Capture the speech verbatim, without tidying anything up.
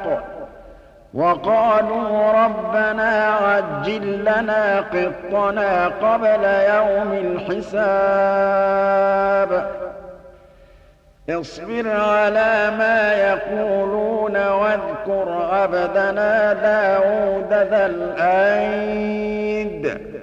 بالحق وقالوا ربنا عجل لنا قطنا قبل يوم الحساب اصبر على ما يقولون واذكر عبدنا داود ذا الأيد